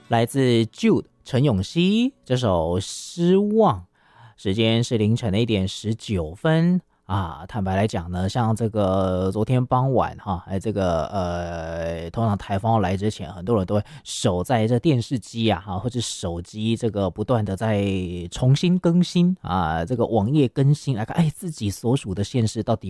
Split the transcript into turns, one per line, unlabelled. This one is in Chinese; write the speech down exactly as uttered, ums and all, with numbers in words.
来自 Jude 陈永熙这首《失望》，时间是凌晨的一点十九分啊。坦白来讲呢，像这个昨天傍晚哈，哎，这个呃，通常台风要来之前，很多人都会守在这电视机啊，哈，或者手机这个不断的在重新更新啊，这个网页更新来看，哎，自己所属的县市到底